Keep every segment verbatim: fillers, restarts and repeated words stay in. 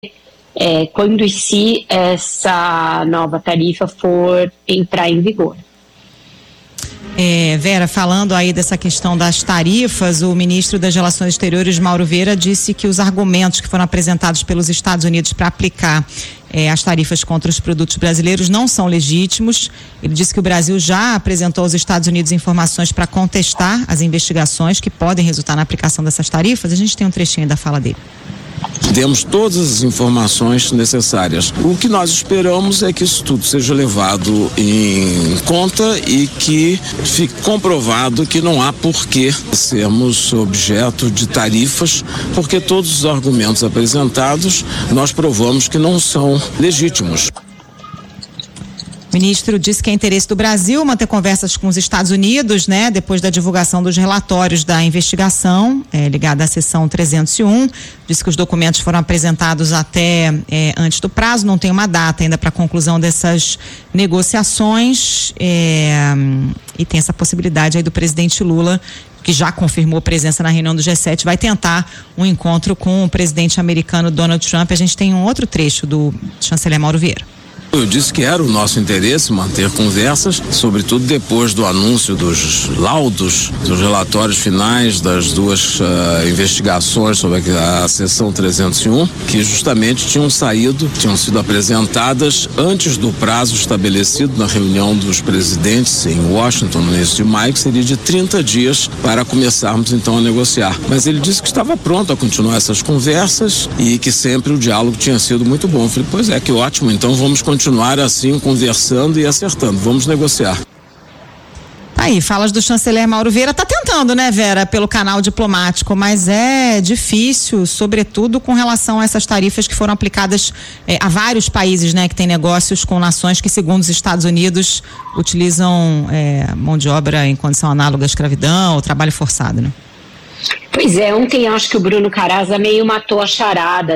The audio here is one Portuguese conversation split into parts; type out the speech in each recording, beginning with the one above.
é, quando e se essa nova tarifa for entrar em vigor. É, Vera, falando aí dessa questão das tarifas, o ministro das Relações Exteriores, Mauro Vieira, disse que os argumentos que foram apresentados pelos Estados Unidos para aplicar é, as tarifas contra os produtos brasileiros não são legítimos. Ele disse que o Brasil já apresentou aos Estados Unidos informações para contestar as investigações que podem resultar na aplicação dessas tarifas. A gente tem um trechinho da fala dele. Temos todas as informações necessárias. O que nós esperamos é que isso tudo seja levado em conta e que fique comprovado que não há porquê sermos objeto de tarifas, porque todos os argumentos apresentados nós provamos que não são legítimos. O ministro disse que é interesse do Brasil manter conversas com os Estados Unidos, né, depois da divulgação dos relatórios da investigação é, ligada à seção trezentos e um. Disse que os documentos foram apresentados até é, antes do prazo, não tem uma data ainda para a conclusão dessas negociações é, e tem essa possibilidade aí do presidente Lula, que já confirmou presença na reunião do G sete, vai tentar um encontro com o presidente americano Donald Trump. A gente tem um outro trecho do chanceler Mauro Vieira. Eu disse que era o nosso interesse manter conversas, sobretudo depois do anúncio dos laudos, dos relatórios finais das duas uh, investigações sobre a, a seção trezentos e um, que justamente tinham saído, tinham sido apresentadas antes do prazo estabelecido na reunião dos presidentes em Washington no início de maio, que seria de trinta dias para começarmos então a negociar. Mas ele disse que estava pronto a continuar essas conversas e que sempre o diálogo tinha sido muito bom. Eu falei, pois é, que ótimo, então vamos continuar continuar assim, conversando e acertando. Vamos negociar. Aí, falas do chanceler Mauro Vieira, tá tentando, né, Vera, pelo canal diplomático, mas é difícil, sobretudo com relação a essas tarifas que foram aplicadas eh, a vários países, né, que têm negócios com nações que, segundo os Estados Unidos, utilizam eh, mão de obra em condição análoga à escravidão ou trabalho forçado, né? Pois é, ontem eu acho que o Bruno Caraza meio matou a charada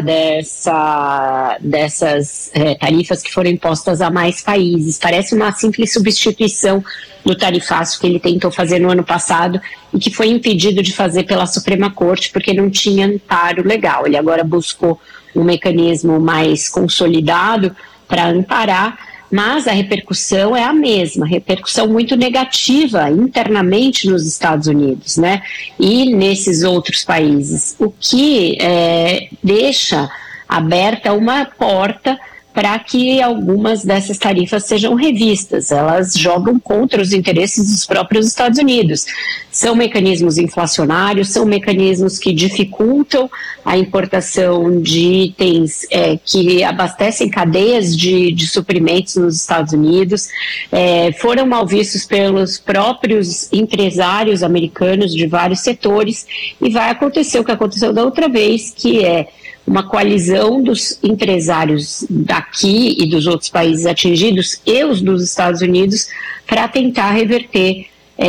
dessa, dessas é, tarifas que foram impostas a mais países. Parece uma simples substituição do tarifaço que ele tentou fazer no ano passado e que foi impedido de fazer pela Suprema Corte porque não tinha amparo legal. Ele agora buscou um mecanismo mais consolidado para amparar, mas a repercussão é a mesma, repercussão muito negativa internamente nos Estados Unidos, né? E nesses outros países, o que é, deixa aberta uma porta para que algumas dessas tarifas sejam revistas. Elas jogam contra os interesses dos próprios Estados Unidos. São mecanismos inflacionários, são mecanismos que dificultam a importação de itens é, que abastecem cadeias de, de suprimentos nos Estados Unidos, é, foram mal vistos pelos próprios empresários americanos de vários setores, e vai acontecer o que aconteceu da outra vez, que é uma coalizão dos empresários daqui e dos outros países atingidos e os dos Estados Unidos para tentar reverter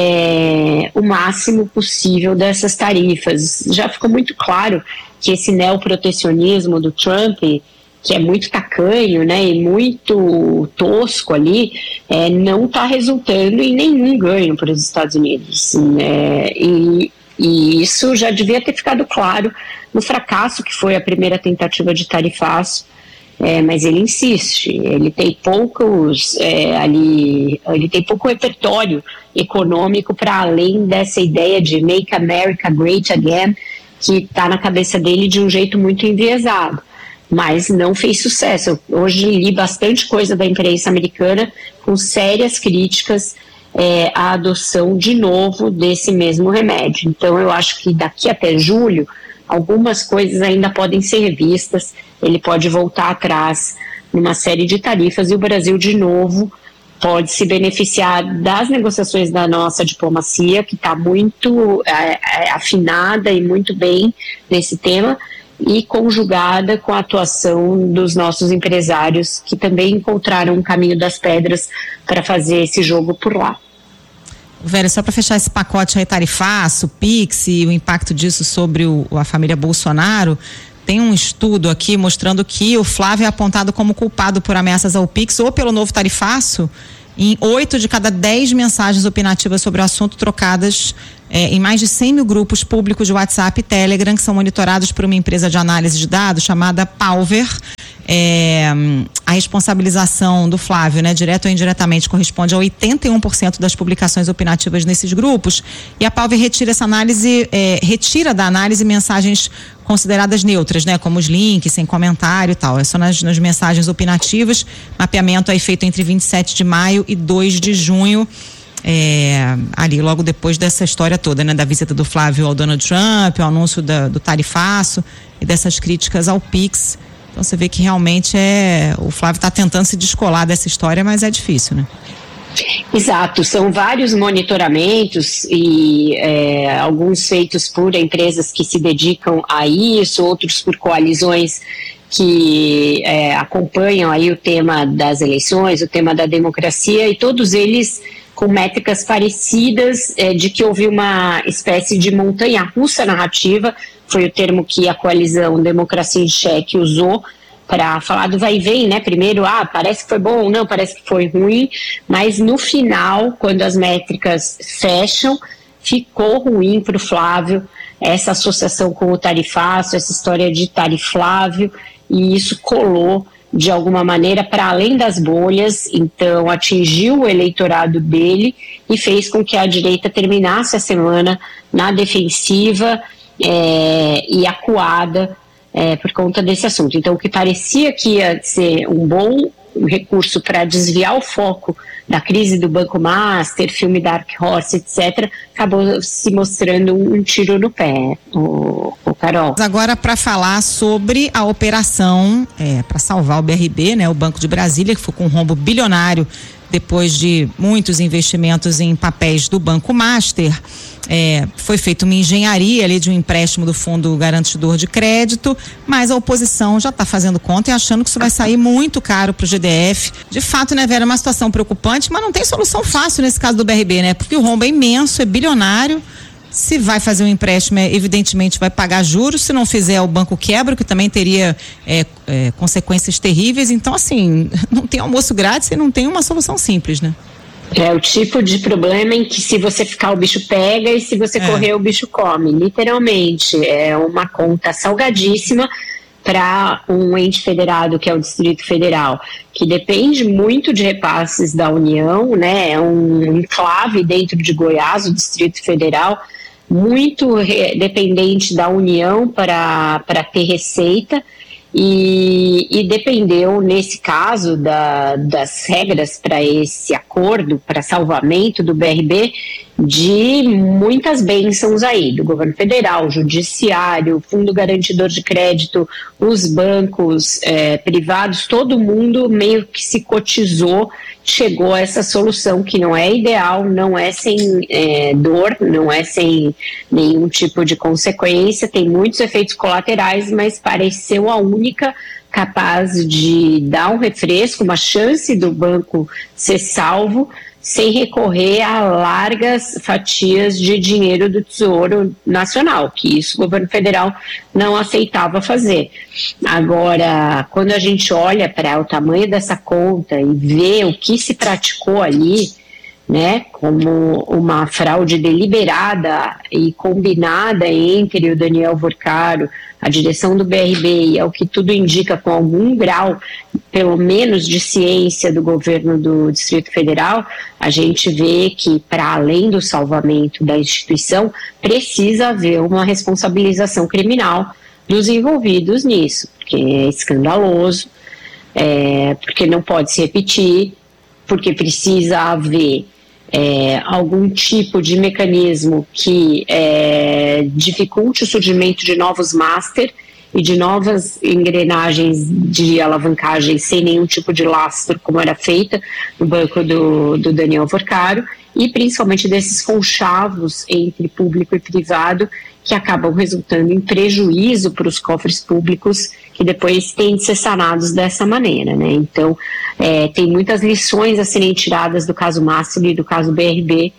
é, o máximo possível dessas tarifas. Já ficou muito claro que esse neoprotecionismo do Trump, que é muito tacanho, né, e muito tosco ali, é, não está resultando em nenhum ganho para os Estados Unidos. É, e, e isso já devia ter ficado claro no fracasso que foi a primeira tentativa de tarifaço, é, mas ele insiste, ele tem poucos é, ali, ele tem pouco repertório econômico para além dessa ideia de Make America Great Again, que está na cabeça dele de um jeito muito enviesado, mas não fez sucesso. Hoje li bastante coisa da imprensa americana com sérias críticas é, à adoção de novo desse mesmo remédio. Então eu acho que daqui até julho algumas coisas ainda podem ser revistas, ele pode voltar atrás numa série de tarifas e o Brasil, de novo, pode se beneficiar das negociações da nossa diplomacia, que está muito é, afinada e muito bem nesse tema, e conjugada com a atuação dos nossos empresários, que também encontraram um caminho das pedras para fazer esse jogo por lá. Vera, só para fechar esse pacote aí tarifaço, Pix e o impacto disso sobre o, a família Bolsonaro, tem um estudo aqui mostrando que o Flávio é apontado como culpado por ameaças ao Pix ou pelo novo tarifaço, em oito de cada dez mensagens opinativas sobre o assunto trocadas é, em mais de cem mil grupos públicos de WhatsApp e Telegram, que são monitorados por uma empresa de análise de dados chamada Palver. É, a responsabilização do Flávio, né, direto ou indiretamente, corresponde a oitenta e um por cento das publicações opinativas nesses grupos, e a Palver retira essa análise, é, retira da análise mensagens consideradas neutras, né, como os links, sem comentário e tal. É só nas, nas mensagens opinativas. Mapeamento aí feito entre vinte e sete de maio e dois de junho. É, ali logo depois dessa história toda, né, da visita do Flávio ao Donald Trump, ao anúncio da, do tarifaço e dessas críticas ao Pix. Então você vê que realmente é, o Flávio está tentando se descolar dessa história, mas é difícil, né? Exato, são vários monitoramentos e é, alguns feitos por empresas que se dedicam a isso, outros por coalizões que é, acompanham aí o tema das eleições, o tema da democracia, e todos eles com métricas parecidas, é, de que houve uma espécie de montanha-russa narrativa, foi o termo que a coalizão Democracia em Cheque usou para falar do vai e vem, né? Primeiro, ah, parece que foi bom, não, parece que foi ruim, mas no final, quando as métricas fecham, ficou ruim para o Flávio essa associação com o tarifaço, essa história de tariflávio, e isso colou de alguma maneira para além das bolhas, então atingiu o eleitorado dele e fez com que a direita terminasse a semana na defensiva é, e acuada é, por conta desse assunto. Então, o que parecia que ia ser um bom recurso para desviar o foco da crise do Banco Master, filme Dark Horse, etcétera, acabou se mostrando um tiro no pé, o, o Carol. Agora, para falar sobre a operação é, para salvar o B R B, né, o Banco de Brasília, que foi com um rombo bilionário depois de muitos investimentos em papéis do Banco Master. É, foi feita uma engenharia ali de um empréstimo do Fundo Garantidor de Crédito, mas a oposição já está fazendo conta e achando que isso vai sair muito caro para o G D F. De fato, né, Vera, é uma situação preocupante, mas não tem solução fácil nesse caso do B R B, né? Porque o rombo é imenso, é bilionário. Se vai fazer um empréstimo, evidentemente vai pagar juros. Se não fizer, o banco quebra, que também teria é, é, consequências terríveis. Então, assim, não tem almoço grátis e não tem uma solução simples, né? É o tipo de problema em que se você ficar o bicho pega e se você é. correr o bicho come, literalmente. É uma conta salgadíssima para um ente federado que é o Distrito Federal, que depende muito de repasses da União, né? É um enclave dentro de Goiás, o Distrito Federal, muito re- dependente da União para, para ter receita. E, e dependeu, nesse caso, da, das regras para esse acordo, para salvamento do B R B, de muitas bênçãos aí, do governo federal, judiciário, fundo garantidor de crédito, os bancos é, privados, todo mundo meio que se cotizou, chegou a essa solução que não é ideal, não é sem é, dor, não é sem nenhum tipo de consequência, tem muitos efeitos colaterais, mas pareceu a única capaz de dar um refresco, uma chance do banco ser salvo, sem recorrer a largas fatias de dinheiro do Tesouro Nacional, que isso o governo federal não aceitava fazer. Agora, quando a gente olha para o tamanho dessa conta e vê o que se praticou ali, né, como uma fraude deliberada e combinada entre o Daniel Vorcaro, a direção do B R B, e é o que tudo indica, com algum grau, pelo menos, de ciência do governo do Distrito Federal, a gente vê que, para além do salvamento da instituição, precisa haver uma responsabilização criminal dos envolvidos nisso, porque é escandaloso, é, porque não pode se repetir, porque precisa haver É, algum tipo de mecanismo que é, dificulte o surgimento de novos master e de novas engrenagens de alavancagem sem nenhum tipo de lastro, como era feita no banco do, do Daniel Vorcaro, e principalmente desses conchavos entre público e privado que acabam resultando em prejuízo para os cofres públicos, que depois têm de ser sanados dessa maneira, né? Então, é, tem muitas lições a serem tiradas do caso Master e do caso B R B,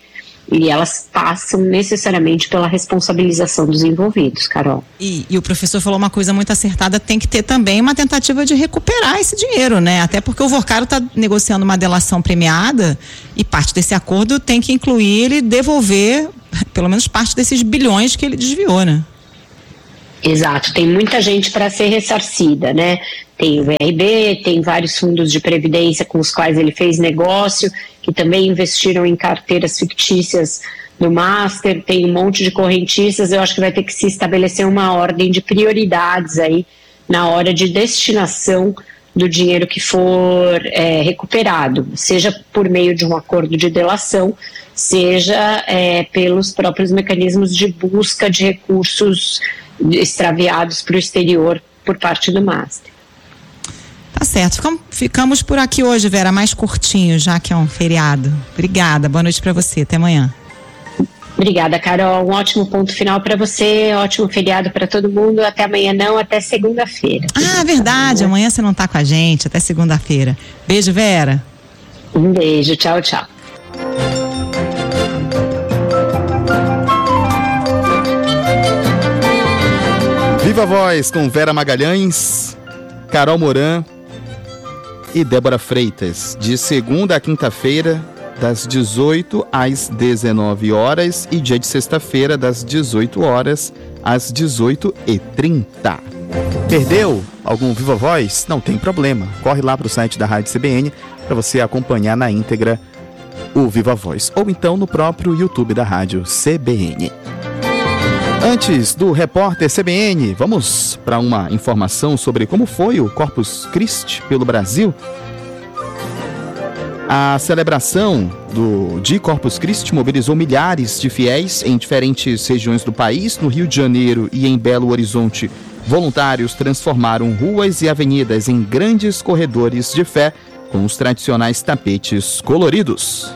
E elas passam necessariamente pela responsabilização dos envolvidos, Carol. E, e o professor falou uma coisa muito acertada, tem que ter também uma tentativa de recuperar esse dinheiro, né? Até porque o Vorcaro está negociando uma delação premiada e parte desse acordo tem que incluir ele devolver pelo menos parte desses bilhões que ele desviou, né? Exato, tem muita gente para ser ressarcida, né? Tem o V R B, tem vários fundos de previdência com os quais ele fez negócio, que também investiram em carteiras fictícias do Master, tem um monte de correntistas. Eu acho que vai ter que se estabelecer uma ordem de prioridades aí na hora de destinação do dinheiro que for é, recuperado, seja por meio de um acordo de delação, seja é, pelos próprios mecanismos de busca de recursos extraviados para o exterior por parte do Master. Tá certo, ficamos, ficamos por aqui hoje, Vera, mais curtinho, já que é um feriado. Obrigada, boa noite para você, até amanhã. Obrigada, Carol, um ótimo ponto final para você, ótimo feriado para todo mundo, até amanhã não, até segunda-feira. Ah, verdade, amanhã você não tá com a gente, até segunda-feira. Beijo, Vera. Um beijo, tchau, tchau. Viva a Voz com Vera Magalhães, Carol Moran e Débora Freitas, de segunda a quinta-feira, das dezoito às dezenove horas, e dia de sexta-feira, das dezoito horas às dezoito e trinta. Perdeu algum Viva Voz? Não tem problema, corre lá para o site da Rádio C B N para você acompanhar na íntegra o Viva Voz, ou então no próprio YouTube da Rádio C B N. Antes do repórter C B N, vamos para uma informação sobre como foi o Corpus Christi pelo Brasil. A celebração do, de Corpus Christi mobilizou milhares de fiéis em diferentes regiões do país. No Rio de Janeiro e em Belo Horizonte, voluntários transformaram ruas e avenidas em grandes corredores de fé com os tradicionais tapetes coloridos.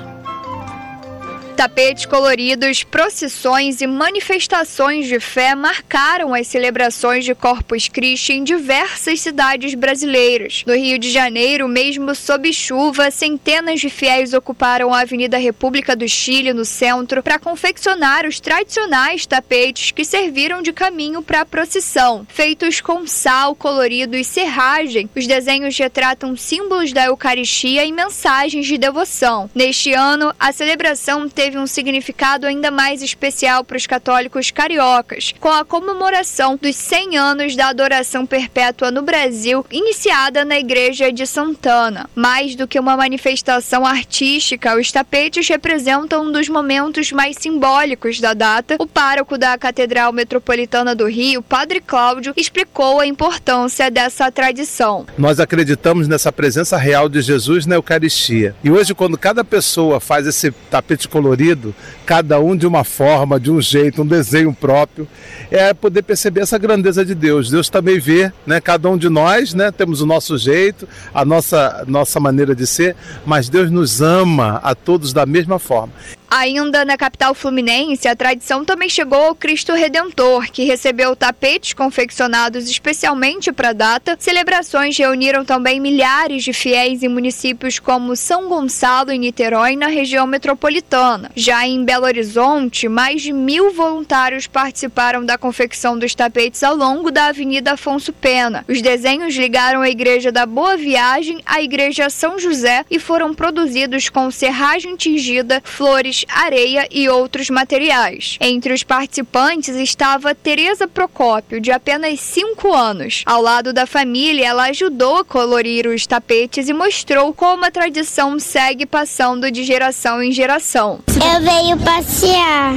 Tapetes coloridos, procissões e manifestações de fé marcaram as celebrações de Corpus Christi em diversas cidades brasileiras. No Rio de Janeiro, mesmo sob chuva, centenas de fiéis ocuparam a Avenida República do Chile, no centro, para confeccionar os tradicionais tapetes que serviram de caminho para a procissão. Feitos com sal colorido e serragem, os desenhos retratam símbolos da Eucaristia e mensagens de devoção. Neste ano, a celebração teve teve um significado ainda mais especial para os católicos cariocas, com a comemoração dos cem anos da adoração perpétua no Brasil, iniciada na Igreja de Santana. Mais do que uma manifestação artística, os tapetes representam um dos momentos mais simbólicos da data. O pároco da Catedral Metropolitana do Rio, Padre Cláudio, explicou a importância dessa tradição. Nós acreditamos nessa presença real de Jesus na Eucaristia. E hoje, quando cada pessoa faz esse tapete colorido, cada um de uma forma, de um jeito, um desenho próprio, é poder perceber essa grandeza de Deus. Deus também vê, né? Cada um de nós, né? Temos o nosso jeito, a nossa, nossa maneira de ser, mas Deus nos ama a todos da mesma forma. Ainda na capital fluminense, a tradição também chegou ao Cristo Redentor, que recebeu tapetes confeccionados especialmente para a data. Celebrações reuniram também milhares de fiéis em municípios como São Gonçalo e Niterói, na região metropolitana. Já em Belo Horizonte, mais de mil voluntários participaram da confecção dos tapetes ao longo da Avenida Afonso Pena. Os desenhos ligaram a Igreja da Boa Viagem à Igreja São José e foram produzidos com serragem tingida, flores, areia e outros materiais. Entre os participantes estava Tereza Procópio, de apenas cinco anos. Ao lado da família, ela ajudou a colorir os tapetes e mostrou como a tradição segue passando de geração em geração. Eu venho passear.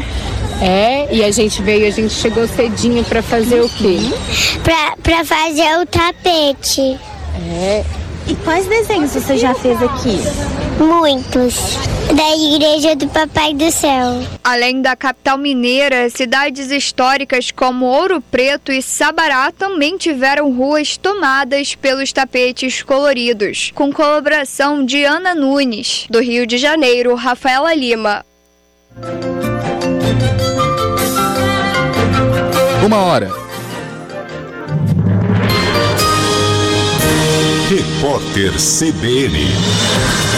É, e a gente veio, a gente chegou cedinho para fazer o quê? Pra, pra fazer o tapete. É. E quais desenhos você já fez aqui? Muitos. Da Igreja do Papai do Céu. Além da capital mineira, cidades históricas como Ouro Preto e Sabará também tiveram ruas tomadas pelos tapetes coloridos. Com colaboração de Ana Nunes. Do Rio de Janeiro, Rafaela Lima. Uma hora. Repórter C B N.